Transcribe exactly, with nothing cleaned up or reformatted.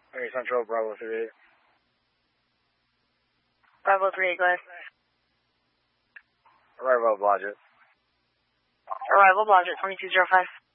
Mary Central, Bravo three eight. Bravo three eight, go ahead. Arrival Blodgett. Arrival Blodgett, twenty-two zero five.